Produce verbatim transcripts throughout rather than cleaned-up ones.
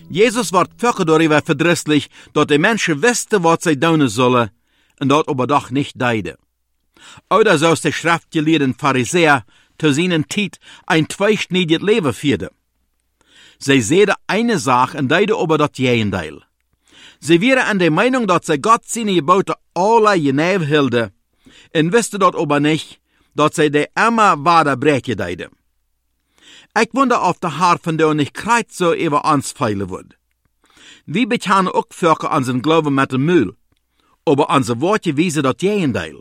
Jesus wordt vaker darüber verdrießlich, dat die Menschen wisten, was sie tun sollen, und dat aber doch nicht deiden. Oder so ist der schriftgelehrten Pharisäer zu seinen Tijd ein zweischneidiges Leben führte. Sie sehen eine Sache und deiden aber das Gegenteil. Sie wären an der Meinung, dass sie Gott seine Gebote alle genau hielden, und wisten dort aber nicht, dass sie die immer weiter brechen deiden. Ich wundere auf der Haar von der nicht kreit so über uns feilen wird. Wir bekennen auch Völker an den Glauben mit dem Müll, aber unsere Worte wiesen das Gegenteil.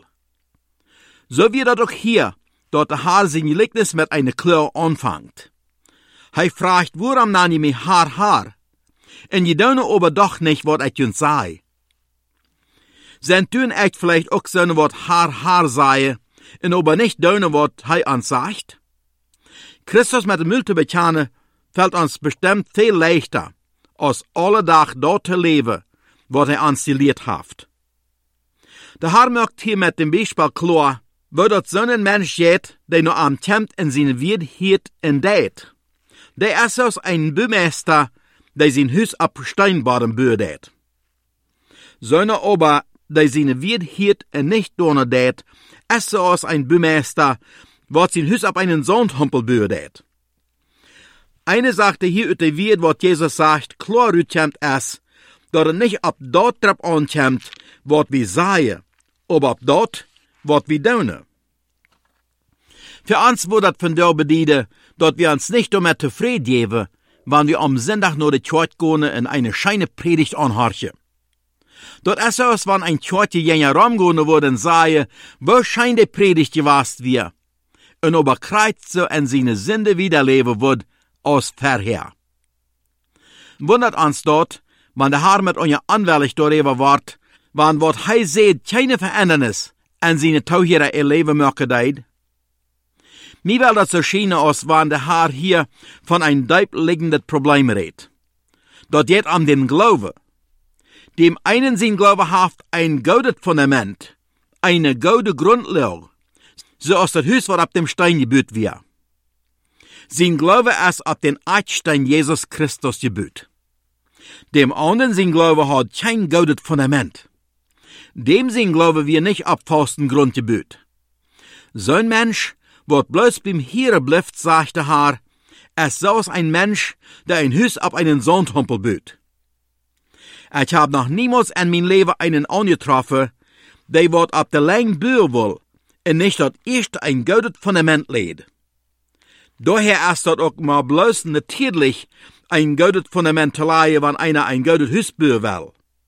So wird das auch hier, dort der Haar sein Gleichnis mit einer Kleur anfängt. Er fragt, warum nenne ich mich Haar, Haar? Und je tun aber doch nicht, was ich uns sei. Sein tun echt vielleicht auch so ein Wort Haar, Haar sei, und aber nicht tun, was er uns sagt? Christus mit dem Müll zu bekennen, fällt uns bestimmt viel leichter, als alle Tag dort zu leben, was er uns gelehrt hat. Der Herr macht hier mit dem Beispiel klar, wo dort so ein Mensch geht, der nur am Tempt in seine Wirtheit in deit. Der ist aus ein Bümeister, der sein Hüs ab Steinbaden bürdet. So einer aber, der seine Wirtheit in nicht donner deit, ist aus ein Bümeister, was sein Hüs ab einen Sandhumpel bürdet. Eine sagte hier ut der Wirt, was Jesus sagt, klar rüttemt es, dass er nicht ab dort trap ankämmt, was wir sagen, aber ab dort, was wir tun. Für uns wurde das von der Bediene, dass wir uns nicht damit zufrieden geben, wenn wir am Sonntag nur die Kirche gehen und eine scheine Predigt anhorchen. Dort ist es, wenn ein Kirche jener Raum gehen würde und sagen, wo scheint die Predigt gewast wir, und aber kreuzt so in seine Sünde wiederleben wird, aus vorher. Wundert uns dort, wenn der Herr mit euer anwärtig darüber wart, wann wat hij seht keine Verändernis an seine Tauchjäger erleben möchte deid. Mir will das so schienen, als wenn der Herr hier von ein deep liegendes Problem redet. Dort geht um den Glaube. Dem einen sein Glaube haft ein gutes Fundament, eine gute Grundlage, so als das Haus, was ab dem Stein gebaut wird. Sein Glaube ist ab den Eckstein Jesus Christus gebaut. Dem anderen sein Glaube hat kein gutes Fundament. Dem sein Glaube wird nicht ab festen Grund gebaut. So ein Mensch, wird bloß beim Hieren bleibt, sagt der Herr, es so ist ein Mensch, der ein Haus ab einen Sandhumpel baut. Ich hab noch niemals in mein Leben einen angetroffen, der wird ab der Länge bauen will, und nicht dort erst ein gutes Fundament legt. Daher ist dort auch mal bloß natürlich ein gutes Fundament zu legen, wenn einer ein gutes Haus bauen will.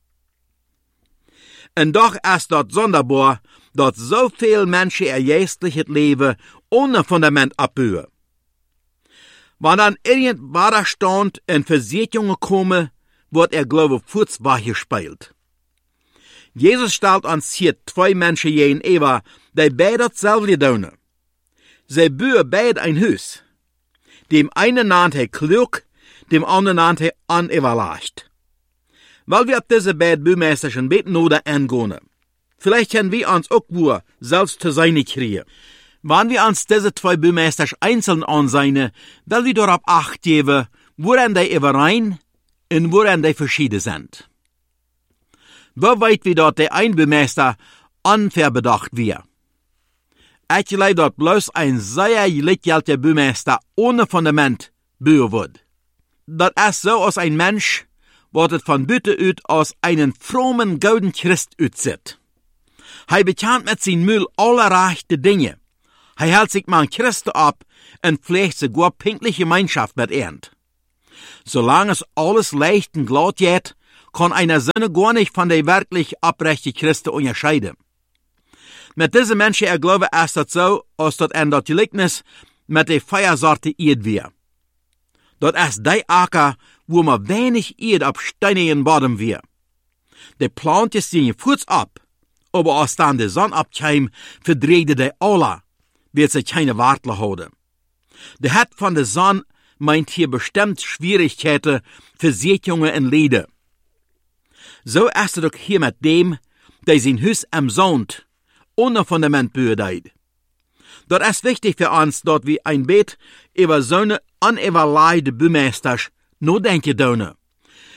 Und doch ist dort sonderbar, dass so viele Menschen ihr geistliches Leben ohne Fundament abbauen. Wenn dann irgendwann stand und Versicherungen kommen, wird er Glaube furzbar gespielt. Jesus stellt uns hier zwei Menschen gegenüber, die beide dasselbe tun. Sie bauen beide ein Haus. Dem einen nannt er klug, dem anderen nannt er unüberlegt. Weil wir ab diese beiden Baumeister schon beten oder angehen. Vielleicht können wir uns auch wohl selbst zu sein kriegen. Wenn wir uns diese zwei Baumeister einzeln ansehen, weil wir darauf acht geben, woran die überein und woran die verschieden sind. Wo weit wir dort der ein Baumeister unverbedacht wir? Ich glaube, dort bloß ein sehr gelichtgelter Baumeister ohne Fundament bauen wird. Das ist so als ein Mensch, was es von Bütte ut aus einen frommen golden Christ utzieht. Er bekannt mit sein Müll alle rechte Dinge. Er hält sich man Christen ab und pflegt sogar pinkliche Gemeinschaft mit ernt. Solange es alles leicht und glatt geht, kann einer Sonne gar nicht von der wirklich abrechten Christen unterscheiden. Mit diesen Menschen, ich glaube, ist das so, als das ein das Gleichnis mit der Feiersorte Erd wir. Dort ist der Acker, wo man wenig Erd auf steinigen Boden wir. Der Plant ist den Fuß ab, aber als dann die Sonne abkäme, verdrehte der alle, wird sich keine Wartle houden. Der Hat von der Sonne meint hier bestimmt Schwierigkeiten für Sichtungen und Leder. So ist es doch hier mit dem, der sein Haus am Sond ohne Fundament bürdet. Dort ist wichtig für uns, dort wie ein Bett über so eine unüberlegte Baumeister nur denken dürfen,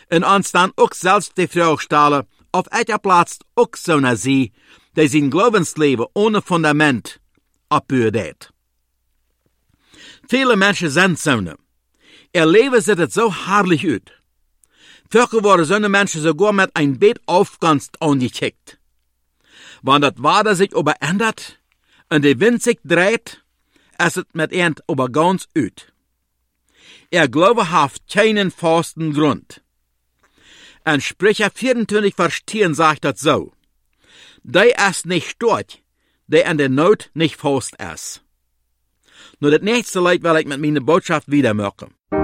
En ons dan ook zelfs die vraag stellen, of etja plaatst ook zo naar sie, die zijn geloofsleven ohne fundament opbouwt. Viele mensen zijn zo'n. Ihr Leben sieht het so herrlich uit. Völker worden zo'n mensen sogar met een Bett aufganst angekickt. Wanneer dat Water sich überändert und der Wind sich dreht, ist es mit ihnen über ganz uit. Ihr Glaube hat keinen festen Grund. In Sprüche vierundzwanzig Vers zehn sagt das so: Der ist nicht dort, der in der Not nicht fest ist. Nur das nächste Lied will ich mit meiner Botschaft wieder machen.